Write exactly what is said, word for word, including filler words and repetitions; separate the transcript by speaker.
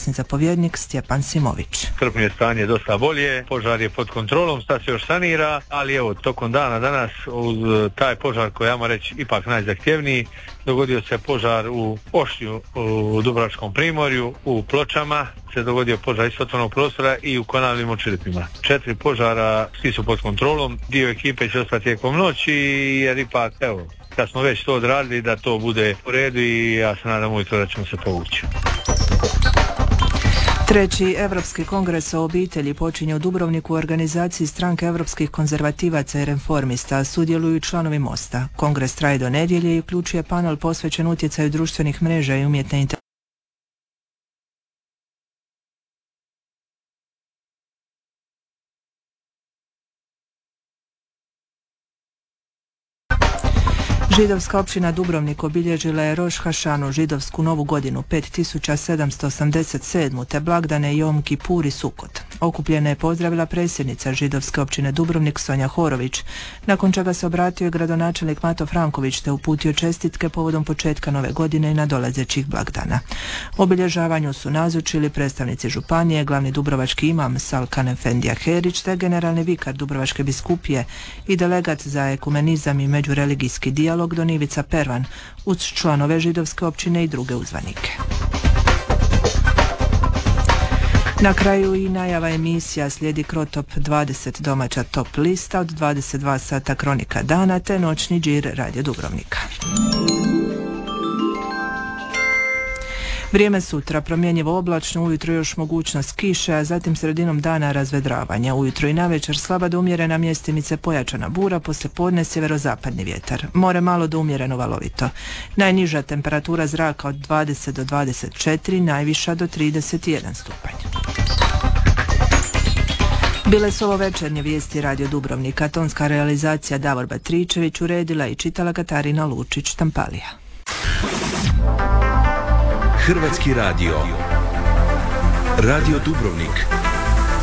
Speaker 1: vatrogasni zapovjednik Stjepan Simović.
Speaker 2: Srpnju je stanje dosta bolje, požar je pod kontrolom, sad se još sanira, ali evo, tokom dana danas uz taj požar koji ja moram reći ipak najzahtjevniji, dogodio se požar u Ošnju, u Dubrovačkom primorju, u Pločama se dogodio požar iz otvorenog prostora i u Konavlima u Čiripima. Četiri požara, svi su pod kontrolom, dio ekipe će ostati tijekom noći jer ipak, evo, kad smo već to odradili da to bude u redu i ja se nadam ujutro da ćemo se povući.
Speaker 1: Treći Europski kongres o obitelji počinje u Dubrovniku u organizaciji Stranke europskih konzervativaca i reformista, sudjeluju članovi Mosta. Kongres traje do nedjelje i uključuje panel posvećen utjecaju društvenih mreža i umjetne inteligencije. Židovska općina Dubrovnik obilježila je Roš Hašanu, židovsku novu godinu pet tisuća sedamsto osamdeset sedam. te blagdane Jom Kipur i Sukot. Okupljena je pozdravila predsjednica židovske općine Dubrovnik Sonja Horović, nakon čega se obratio i gradonačelnik Mato Franković te uputio čestitke povodom početka nove godine i nadolazećih blagdana. Obilježavanju su nazočili predstavnici županije, glavni dubrovački imam Salkan Efendija Herić te generalni vikar Dubrovačke biskupije i delegat za ekumenizam i međureligijski dijalog Don Ivica Pervan uz članove židovske općine i druge uzvanike. Na kraju i najava emisija, slijedi Krotop dvadeset domaća top lista od dvadeset dva sata kronika dana te noćni džir Radio Dubrovnika. Vrijeme sutra, promjenjivo oblačno, ujutro još mogućnost kiše, a zatim sredinom dana razvedravanja. Ujutro i navečer slaba do umjerena mjestimice pojačana bura, poslije podne sjeverozapadni vjetar. More malo do umjereno valovito. Najniža temperatura zraka od dvadeset do dvadeset četiri, najviša do trideset jedan stupanj. Bile su ovo večernje vijesti Radio Dubrovnika, tonska realizacija Davor Batričević, uredila i čitala Katarina Lučić-Tampalija.
Speaker 3: Hrvatski radio. Radio Dubrovnik.